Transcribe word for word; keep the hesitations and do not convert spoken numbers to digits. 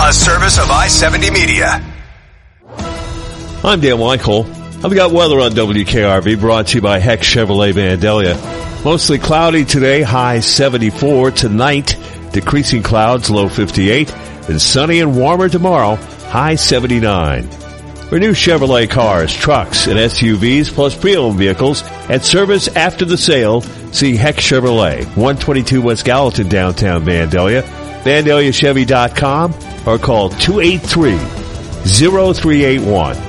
A service of I seventy Media. I'm Dan Weichel. I've got weather on W K R V brought to you by Heck Chevrolet Vandalia. Mostly cloudy today, high seventy-four. Tonight, decreasing clouds, low fifty-eight. And sunny and warmer tomorrow, high seventy-nine. Renew Chevrolet cars, trucks, and S U Vs, plus pre-owned vehicles at service after the sale. See Heck Chevrolet, one twenty-two West Gallatin, downtown Vandalia, Vandalia Chevy dot com, or call two eight three, zero three eight one.